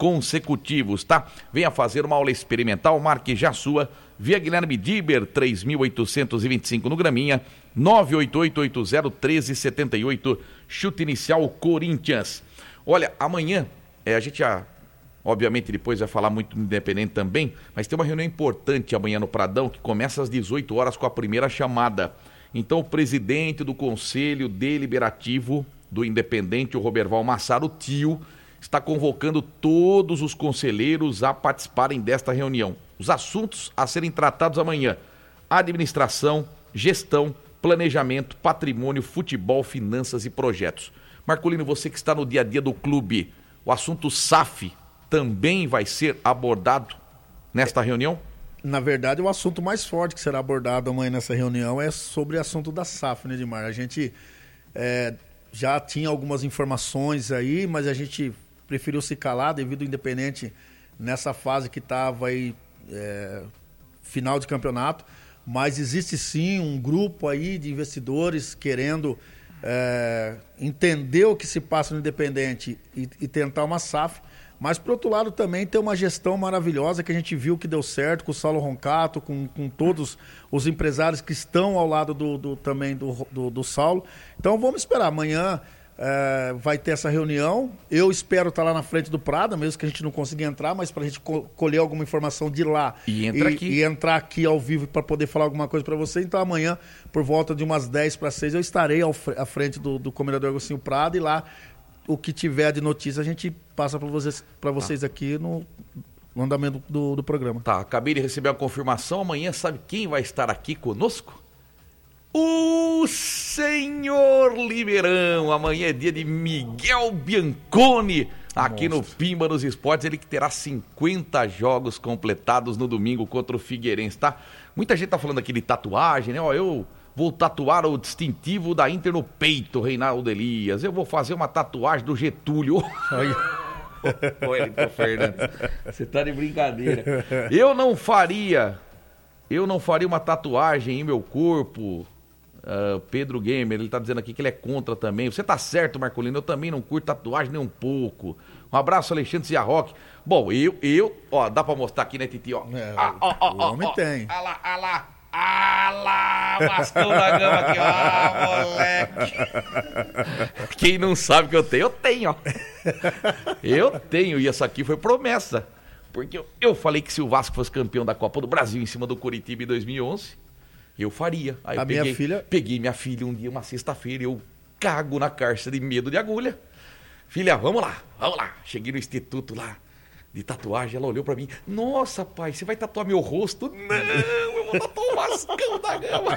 consecutivos, tá? Venha fazer uma aula experimental, marque já a sua, via Guilherme Diber, 3.825 no Graminha, 988801378, chute inicial Corinthians. Olha, amanhã, a gente já, obviamente depois vai falar muito do Independente também, mas tem uma reunião importante amanhã no Pradão, que começa às 18 horas com a primeira chamada. Então o presidente do Conselho Deliberativo do Independente, o Roberval Massaro, o tio, está convocando todos os conselheiros a participarem desta reunião. Os assuntos a serem tratados amanhã: administração, gestão, planejamento, patrimônio, futebol, finanças e projetos. Marcolino, você que está no dia a dia do clube, o assunto SAF também vai ser abordado nesta reunião? Na verdade, o assunto mais forte que será abordado amanhã nessa reunião é sobre o assunto da SAF, né, Edmar? A gente já tinha algumas informações aí, mas a gente preferiu se calar devido ao Independente nessa fase que estava aí, final de campeonato. Mas existe sim um grupo aí de investidores querendo entender o que se passa no Independente e tentar uma SAF. Mas, por outro lado, também tem uma gestão maravilhosa que a gente viu que deu certo com o Saulo Roncato, com todos os empresários que estão ao lado do Saulo. Então, vamos esperar. Amanhã vai ter essa reunião. Eu espero estar lá na frente do Prada, mesmo que a gente não consiga entrar, mas para a gente colher alguma informação de lá e entrar aqui ao vivo para poder falar alguma coisa para você. Então, amanhã, por volta de umas 10:50, eu estarei à frente do Comendador Agostinho Prada, e lá o que tiver de notícia a gente passa para vocês aqui no andamento do programa. Tá, acabei de receber a confirmação. Amanhã, sabe quem vai estar aqui conosco? O senhor Liberão. Amanhã é dia de Miguel Bianconi aqui no Pimba nos Esportes. Ele que terá 50 jogos completados no domingo contra o Figueirense, tá? Muita gente tá falando aqui de tatuagem, né? Ó, eu vou tatuar o distintivo da Inter no peito, Reinaldo Elias. Eu vou fazer uma tatuagem do Getúlio. Olha, Fernando, você tá de brincadeira. Eu não faria uma tatuagem em meu corpo. Pedro Gamer, ele tá dizendo aqui que ele é contra também. Você tá certo, Marcolino, eu também não curto tatuagem nem um pouco. Um abraço, Alexandre Ciarroque. Bom, ó, dá pra mostrar aqui, né, Titi, ó. O homem tem. Ah lá, Vascão da Gama aqui, moleque. Quem não sabe que eu tenho, ó. Eu tenho, e essa aqui foi promessa. Porque eu falei que se o Vasco fosse campeão da Copa do Brasil em cima do Coritiba em 2011, eu faria. Aí eu peguei minha filha um dia, uma sexta-feira, eu cago na cárcere de medo de agulha. Filha, vamos lá. Cheguei no instituto lá de tatuagem, ela olhou pra mim: nossa, pai, você vai tatuar meu rosto? Não, eu vou tatuar o Vascão da Gama.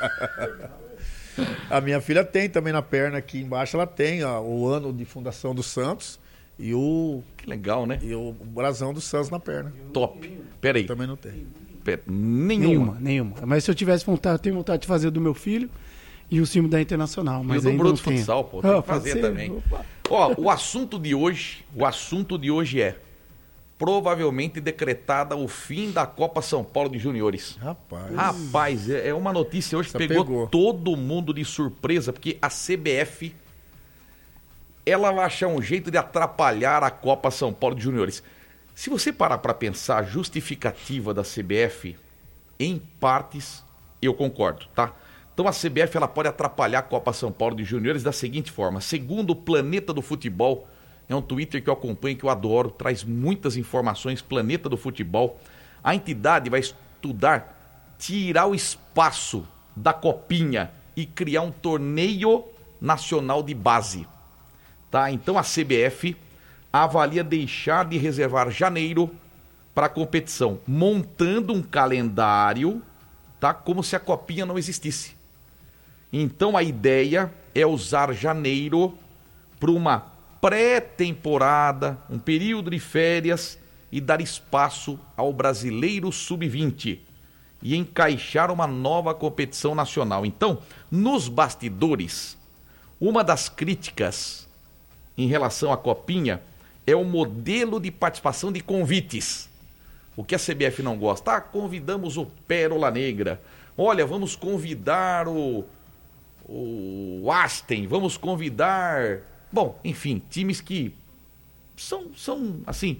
A minha filha tem também na perna, aqui embaixo ela tem o ano de fundação do Santos e que legal, né? E o brasão do Santos na perna. Top. Peraí. Também não tem. Nenhuma. Mas se eu tivesse vontade, eu tenho vontade de fazer do meu filho e o símbolo da Internacional. Mas e o do Bruto Futsal, pô, tem que fazer também. Opa. Ó, o assunto de hoje é provavelmente decretada o fim da Copa São Paulo de Juniores. Rapaz, é uma notícia hoje que pegou todo mundo de surpresa, porque a CBF, ela vai achar um jeito de atrapalhar a Copa São Paulo de Juniores. Se você parar para pensar, a justificativa da CBF, em partes, eu concordo, tá? Então a CBF, ela pode atrapalhar a Copa São Paulo de Juniores da seguinte forma: segundo o Planeta do Futebol, é um Twitter que eu acompanho, que eu adoro, traz muitas informações, Planeta do Futebol, a entidade vai estudar tirar o espaço da Copinha e criar um torneio nacional de base, tá? Então a CBF avalia deixar de reservar janeiro para a competição, montando um calendário, tá? Como se a Copinha não existisse. Então a ideia é usar janeiro para uma pré-temporada, um período de férias, e dar espaço ao Brasileiro Sub-20 e encaixar uma nova competição nacional. Então, nos bastidores, uma das críticas em relação à Copinha é o modelo de participação de convites. O que a CBF não gosta? Convidamos o Pérola Negra. Olha, vamos convidar o Astem, vamos convidar... Bom, enfim, times que são assim,